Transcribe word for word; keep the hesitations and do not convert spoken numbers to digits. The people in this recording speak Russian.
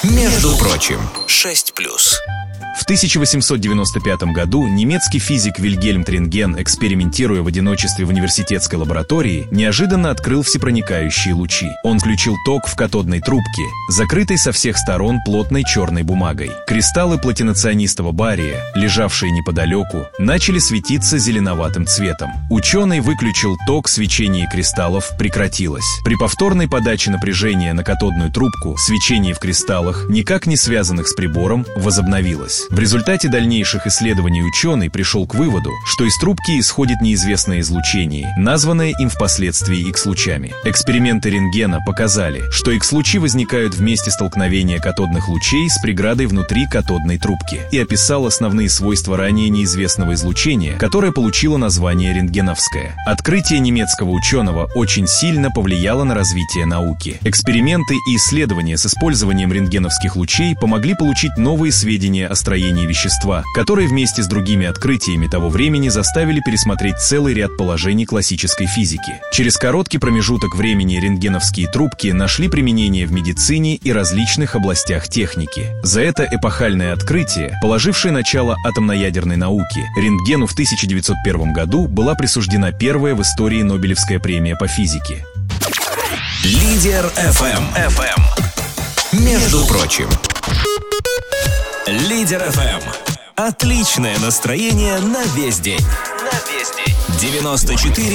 Между прочим, шесть плюс. В тысяча восемьсот девяносто пятом году немецкий физик Вильгельм Тринген, экспериментируя в одиночестве в университетской лаборатории, неожиданно открыл всепроникающие лучи. Он включил ток в катодной трубке, закрытой со всех сторон плотной черной бумагой. Кристаллы платиноцианистого бария, лежавшие неподалеку, начали светиться зеленоватым цветом. Ученый выключил ток, свечение кристаллов прекратилось. При повторной подаче напряжения на катодную трубку свечение в кристаллах, никак не связанных с прибором, возобновилось. В результате дальнейших исследований ученый пришел к выводу, что из трубки исходит неизвестное излучение, названное им впоследствии Х-лучами. Эксперименты рентгена показали, что Х-лучи возникают в месте столкновения катодных лучей с преградой внутри катодной трубки, и описал основные свойства ранее неизвестного излучения, которое получило название рентгеновское. Открытие немецкого ученого очень сильно повлияло на развитие науки. Эксперименты и исследования с использованием рентгеновских лучей помогли получить новые сведения о строении вещества, которые вместе с другими открытиями того времени заставили пересмотреть целый ряд положений классической физики. Через короткий промежуток времени рентгеновские трубки нашли применение в медицине и различных областях техники. За это эпохальное открытие, положившее начало атомно-ядерной науке, рентгену в тысяча девятьсот первом году была присуждена первая в истории Нобелевская премия по физике. Лидер эф эм. эф эм. Между прочим. Лидер эф эм. Отличное настроение на весь день. На весь день. девяносто четыре